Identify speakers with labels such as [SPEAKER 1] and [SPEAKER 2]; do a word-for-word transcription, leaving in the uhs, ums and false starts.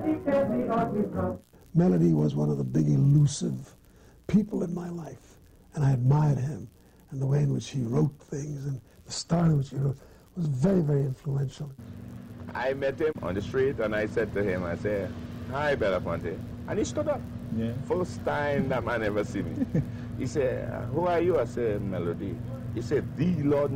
[SPEAKER 1] Melody was one of the big elusive people in my life, and I admired him and the way in which he wrote things and the style in which he wrote was very, very influential.
[SPEAKER 2] I met him on the street and I said to him, I said, "Hi, Belafonte." And he stood up.
[SPEAKER 3] Yeah.
[SPEAKER 2] First time that man ever see me. He said, "Who are you?" I said, "Melody." He said, "The Lord